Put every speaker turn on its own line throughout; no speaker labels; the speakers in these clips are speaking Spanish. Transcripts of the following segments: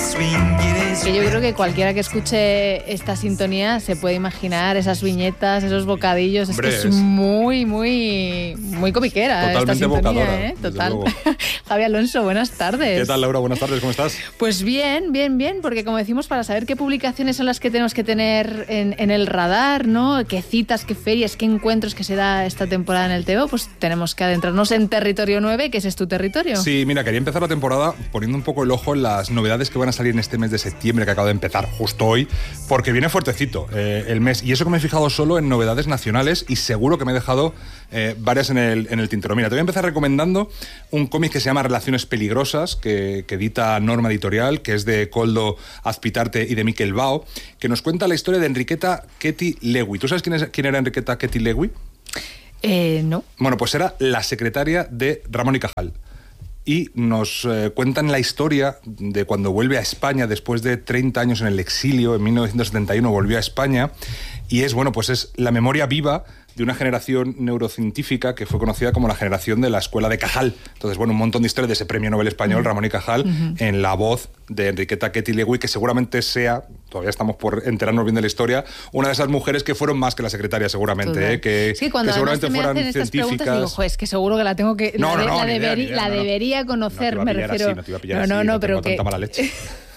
Que yo creo que cualquiera que escuche esta sintonía se puede imaginar esas viñetas, esos bocadillos.
Hombre,
es que es muy comiquera
totalmente
esta sintonía,
evocadora,
¿eh? Total.
desde luego.
Javi Alonso, buenas tardes.
¿Qué tal, Laura? Buenas tardes, ¿cómo estás?
Pues bien, porque como decimos, para saber qué publicaciones son las que tenemos que tener en el radar, ¿no? Qué citas, qué ferias, qué encuentros que se da esta temporada en el TVO, pues tenemos que adentrarnos en Territorio 9, que ese es tu territorio.
Sí, mira, quería empezar la temporada poniendo un poco el ojo en las novedades que van a salir en este mes de septiembre, que acaba de empezar justo hoy, porque viene fuertecito el mes. Y eso que me he fijado solo en novedades nacionales, y seguro que me he dejado varias en el tintero. Mira, te voy a empezar recomendando un cómic que se llama Relaciones Peligrosas, que edita Norma Editorial, que es de Koldo Azpitarte y de Miquel Bao, que nos cuenta la historia de Enriqueta Ketty Lewy. ¿Tú sabes quién era Enriqueta Ketty Lewy?
No.
Bueno, pues era la secretaria de Ramón y Cajal. Y nos cuentan la historia de cuando vuelve a España después de 30 años en el exilio. En 1971 volvió a España y es la memoria viva de una generación neurocientífica que fue conocida como la generación de la escuela de Cajal. Entonces, un montón de historias de ese premio Nobel español, Ramón y Cajal, en la voz de Enriqueta Ketty Lewy, que seguramente sea, todavía estamos por enterarnos bien de la historia, una de esas mujeres que fueron más que la secretaria, seguramente, que
cuando
seguramente
me
fueran
hacen estas
científicas.
Preguntas, digo, es que seguro que la tengo que... La debería conocer, me refiero...
No te iba a pillar así,
pero
tengo tanta mala leche.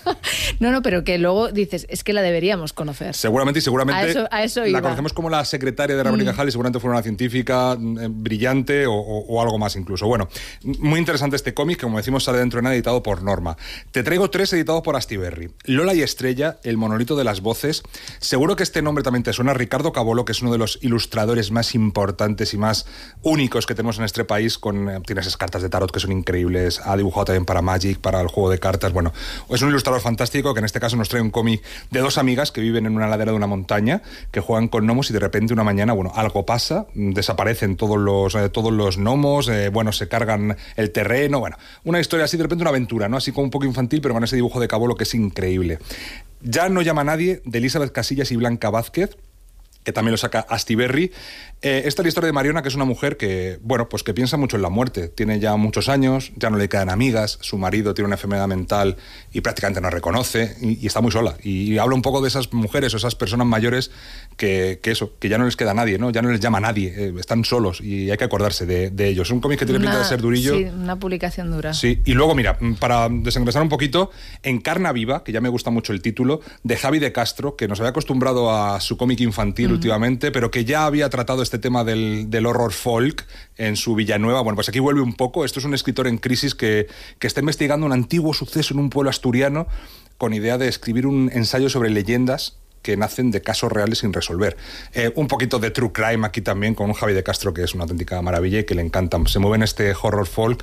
No, pero que luego dices, es que la deberíamos conocer.
Seguramente
a eso iba.
La conocemos como la secretaria de Ramón y Cajal y seguramente fue una científica brillante o algo más incluso. Bueno, muy interesante este cómic, que como decimos sale dentro de nada, editado por Norma. Te traigo 3 editados por Astiberri. Lola y Estrella, el monolito de las voces. Seguro que este nombre también te suena. Ricardo Cabolo, que es uno de los ilustradores más importantes y más únicos que tenemos en este país. Tiene esas cartas de tarot que son increíbles. Ha dibujado también para Magic, para el juego de cartas. Bueno, es un ilustrador fantástico que en este caso nos trae un cómic de 2 amigas que viven en una ladera de una montaña, que juegan con gnomos y de repente una mañana, algo pasa, desaparecen todos los gnomos, se cargan el terreno, una historia así, de repente una aventura, ¿no? Así como un poco infantil, pero con ese dibujo de Cabolo que es increíble. Ya no llama a nadie, de Elizabeth Casillas y Blanca Vázquez, que también lo saca Astiberri. Esta es la historia de Mariona, que es una mujer que, que piensa mucho en la muerte. Tiene ya muchos años, ya no le quedan amigas, su marido tiene una enfermedad mental y prácticamente no reconoce, y está muy sola. Y habla un poco de esas mujeres o esas personas mayores que ya no les queda nadie, ¿no? Ya no les llama nadie, están solos y hay que acordarse de ellos. Es un cómic que tiene pinta de ser durillo.
Sí, una publicación dura.
Sí, y luego, mira, para desengrasar un poquito, Encarna Viva, que ya me gusta mucho el título, de Javi de Castro, que nos había acostumbrado a su cómic infantil últimamente, pero que ya había tratado este tema del horror folk en su Villanueva. Bueno, pues aquí vuelve un poco. Esto es un escritor en crisis que está investigando un antiguo suceso en un pueblo asturiano con idea de escribir un ensayo sobre leyendas que nacen de casos reales sin resolver. Un poquito de true crime aquí también, con un Javi de Castro que es una auténtica maravilla y que le encanta. Se mueve en este horror folk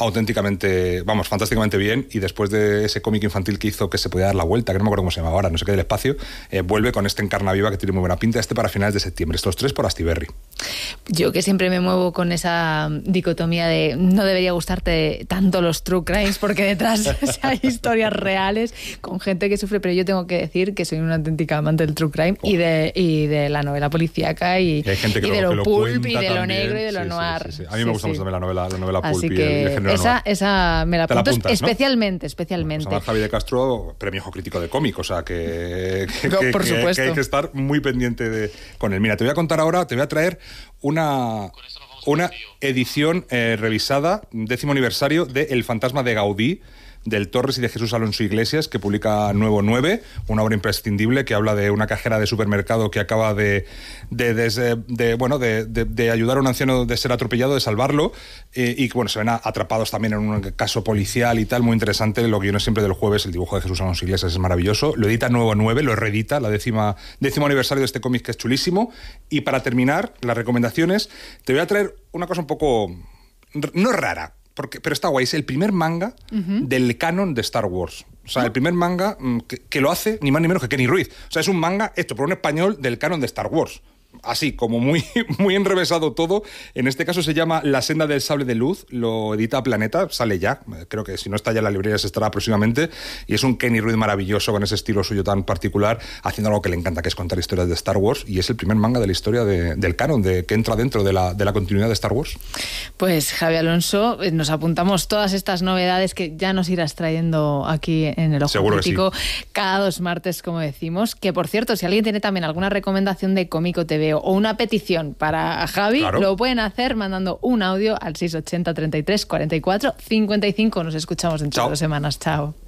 fantásticamente bien, y después de ese cómic infantil que hizo que se podía dar la vuelta, que no me acuerdo cómo se llama ahora, no sé qué, del espacio, vuelve con este Encarna Viva que tiene muy buena pinta, para finales de septiembre. Estos 3 por Astiberri.
Yo que siempre me muevo con esa dicotomía de no debería gustarte tanto los true crimes porque detrás hay historias reales con gente que sufre, pero yo tengo que decir que soy una auténtica amante del true crime y de la novela policíaca y
hay gente
de lo pulp y de lo
también,
negro y de lo noir.
Sí. A mí me gusta mucho también la novela pulp.
Así
y
que
el género noir.
esa me la apunto,
apuntas, ¿no?
especialmente.
Bueno, Javi de Castro, premio Ojo Crítico de cómic, o sea que
por supuesto.
Que hay que estar muy pendiente con él. Mira, te voy a contar ahora, te voy a traer una edición revisada, 10º aniversario de El fantasma de Gaudí, del Torres y de Jesús Alonso Iglesias, que publica Nuevo 9, una obra imprescindible que habla de una cajera de supermercado que acaba de ayudar a un anciano de ser atropellado, de salvarlo, y que se ven atrapados también en un caso policial y tal, muy interesante. Los guiones siempre del jueves, el dibujo de Jesús Alonso Iglesias es maravilloso. Lo edita Nuevo 9, lo reedita, la 10º aniversario de este cómic, que es chulísimo. Y para terminar, las recomendaciones, te voy a traer una cosa un poco, no rara, pero está guay. Es el primer manga del canon de Star Wars. O sea, el primer manga que lo hace ni más ni menos que Kenny Ruiz. O sea, es un manga hecho por un español del canon de Star Wars. así, como muy, muy enrevesado todo. En este caso se llama La senda del sable de luz, lo edita Planeta, sale ya, creo que si no está ya en las librerías estará próximamente, y es un Kenny Ruiz maravilloso con ese estilo suyo tan particular, haciendo algo que le encanta, que es contar historias de Star Wars, y es el primer manga de la historia del canon, que entra dentro de la continuidad de Star Wars.
Pues Javi Alonso, nos apuntamos todas estas novedades que ya nos irás trayendo aquí en el Ojo
Seguro
Crítico,
que sí.
cada 2 martes, como decimos, que por cierto, si alguien tiene también alguna recomendación de Cómico TV o una petición para Javi,
claro,
lo pueden hacer mandando un audio al 680 33 44 55. Nos escuchamos dentro de 2 semanas. Chao.